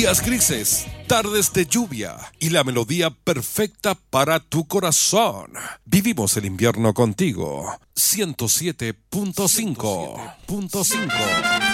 Días grises, tardes de lluvia y la melodía perfecta para tu corazón. Vivimos el invierno contigo. 107.5.